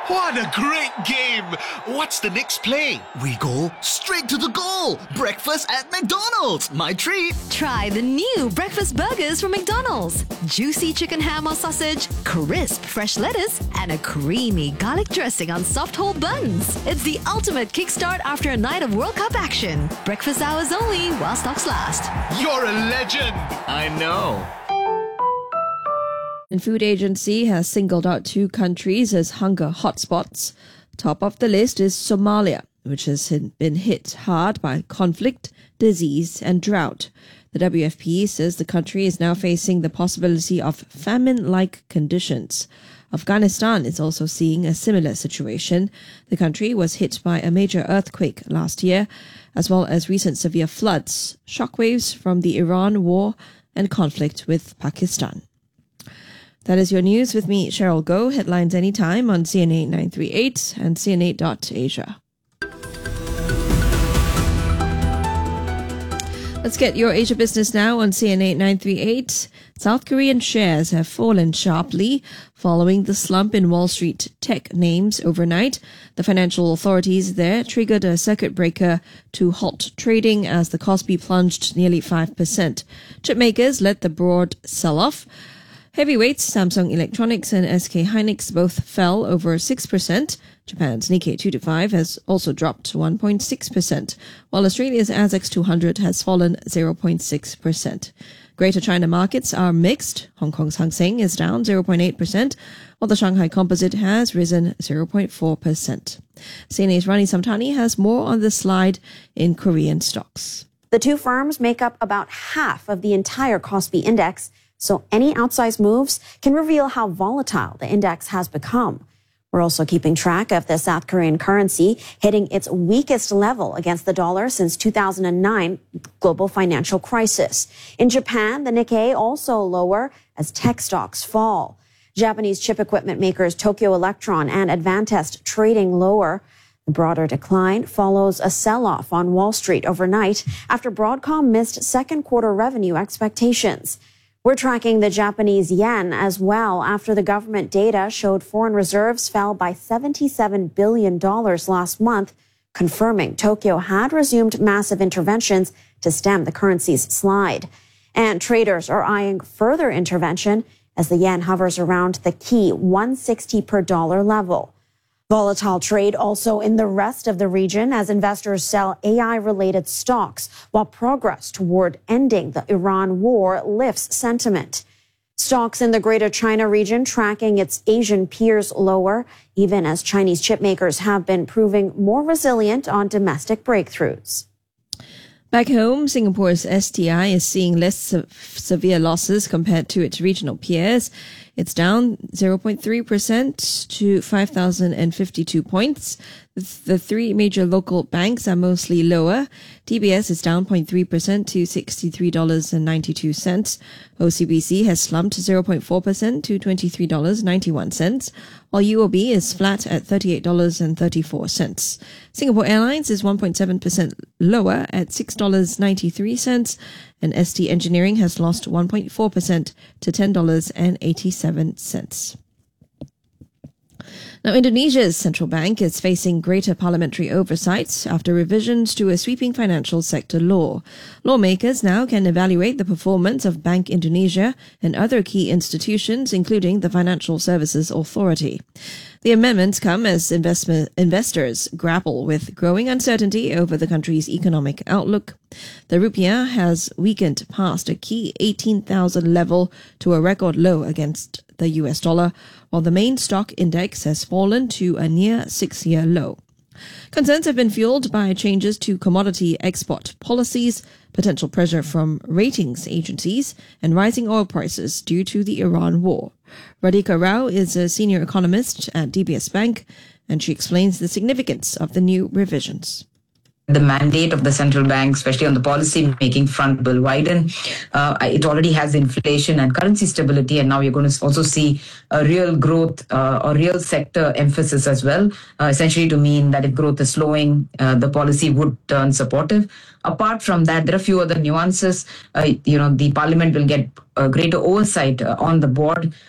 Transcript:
What a great game! What's the next play? We go straight to the goal. Breakfast at McDonald's. My treat. Try the new breakfast burgers from McDonald's. Juicy chicken ham or sausage, crisp fresh lettuce, and a creamy garlic dressing on soft whole buns. It's the ultimate kickstart after a night of World Cup action. Breakfast hours only while stocks last. You're a legend! I know. The Food Agency has singled out 2 countries as hunger hotspots. Top of the list is Somalia, which has been hit hard by conflict, disease and drought. The WFP says the country is now facing the possibility of famine-like conditions. Afghanistan is also seeing a similar situation. The country was hit by a major earthquake last year, as well as recent severe floods, shockwaves from the Iran war and conflict with Pakistan. That is your news with me, Cheryl Goh. Headlines anytime on CNA 938 and CNA.Asia. Let's get your Asia business now on CNA 938. South Korean shares have fallen sharply following the slump in Wall Street tech names overnight. The financial authorities there triggered a circuit breaker to halt trading as the Kospi plunged nearly 5%. Chip makers led the broad sell-off. Heavyweights Samsung Electronics and SK Hynix both fell over 6%. Japan's Nikkei 225 has also dropped 1.6%, while Australia's ASX 200 has fallen 0.6%. Greater China markets are mixed. Hong Kong's Hang Seng is down 0.8%, while the Shanghai Composite has risen 0.4%. CNA's Rani Samtani has more on the slide in Korean stocks. The 2 firms make up about half of the entire Kospi index, so any outsized moves can reveal how volatile the index has become. We're also keeping track of the South Korean currency hitting its weakest level against the dollar since 2009 global financial crisis. In Japan, the Nikkei also lower as tech stocks fall. Japanese chip equipment makers Tokyo Electron and Advantest trading lower. The broader decline follows a sell-off on Wall Street overnight after Broadcom missed second quarter revenue expectations. We're tracking the Japanese yen as well after the government data showed foreign reserves fell by $77 billion last month, confirming Tokyo had resumed massive interventions to stem the currency's slide. And traders are eyeing further intervention as the yen hovers around the key 160 per dollar level. Volatile trade also in the rest of the region as investors sell AI-related stocks, while progress toward ending the Iran war lifts sentiment. Stocks in the Greater China region tracking its Asian peers lower, even as Chinese chipmakers have been proving more resilient on domestic breakthroughs. Back home, Singapore's STI is seeing less severe losses compared to its regional peers. It's down 0.3% to 5,052 points. The 3 major local banks are mostly lower. DBS is down 0.3% to $63.92. OCBC has slumped 0.4% to $23.91, while UOB is flat at $38.34. Singapore Airlines is 1.7% lower at $6.93, and ST Engineering has lost 1.4% to $10.87. Now, Indonesia's central bank is facing greater parliamentary oversight after revisions to a sweeping financial sector law. Lawmakers now can evaluate the performance of Bank Indonesia and other key institutions, including the Financial Services Authority. The amendments come as investors grapple with growing uncertainty over the country's economic outlook. The rupiah has weakened past a key 18,000 level to a record low against the US dollar, while the main stock index has fallen to a near 6-year low. Concerns have been fueled by changes to commodity export policies, potential pressure from ratings agencies, and rising oil prices due to the Iran war. Radhika Rao is a senior economist at DBS Bank, and she explains the significance of the new revisions. The mandate of the central bank, especially on the policy making front, will widen. It already has inflation and currency stability, and now you're going to also see a real growth or real sector emphasis as well, essentially to mean that if growth is slowing, the policy would turn supportive. Apart from that, there are a few other nuances. The parliament will get greater oversight on the board